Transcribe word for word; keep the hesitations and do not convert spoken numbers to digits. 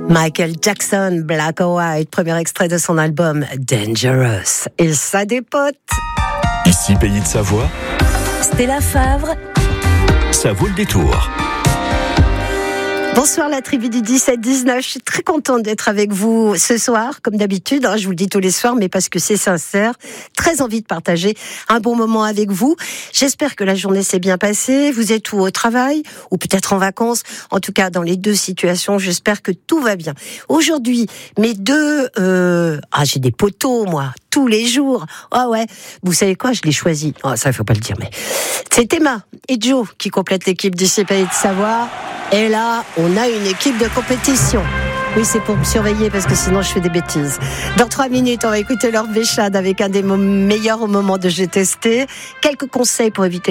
Michael Jackson, Black or White, premier extrait de son album Dangerous. Et ça dépote. Ici, Pays de Savoie, Stella Favre. ça vaut le détour. Bonsoir la tribu du dix-sept dix-neuf, je suis très contente d'être avec vous ce soir, comme d'habitude, hein, je vous le dis tous les soirs, mais parce que c'est sincère, très envie de partager un bon moment avec vous. J'espère que la journée s'est bien passée, vous êtes ou au travail, ou peut-être en vacances, en tout cas dans les deux situations, j'espère que tout va bien. Aujourd'hui, mes deux... Euh... Ah, j'ai des poteaux, moi, tous les jours. Ah ouais, vous savez quoi, je l'ai choisi. Oh, ça, il faut pas le dire, mais... C'est Emma et Joe qui complètent l'équipe d'ici Pays de Savoie. Et là, on a une équipe de compétition. Oui, c'est pour me surveiller parce que sinon je fais des bêtises. Dans trois minutes, on va écouter leur béchade avec un des meilleurs au moment de J'ai testé. Quelques conseils pour éviter